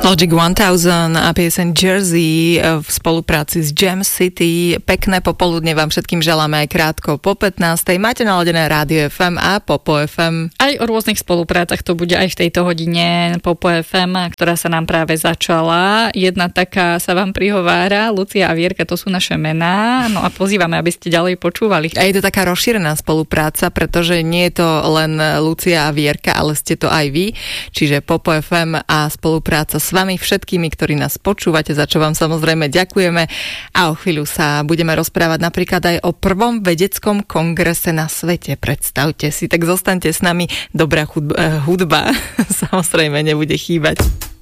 Logic 1000 a pieseň Jersey v spolupráci s Jam City. Pekné popoludne vám všetkým želáme aj krátko po 15. Máte naladené Rádio FM a Popo FM. Aj o rôznych spoluprácach to bude aj v tejto hodine Popo FM, ktorá sa nám práve začala. Jedna taká sa vám prihovára, Lucia a Vierka, to sú naše mená. No a pozývame, aby ste ďalej počúvali. A je to taká rozšírená spolupráca, pretože nie je to len Lucia a Vierka, ale ste to aj vy. Čiže Popo FM a spolupráca s vami všetkými, ktorí nás počúvate, za čo vám samozrejme ďakujeme. A o chvíľu sa budeme rozprávať napríklad aj o prvom vedeckom kongrese na svete. Predstavte si, tak zostaňte s nami. Dobrá hudba samozrejme nebude chýbať.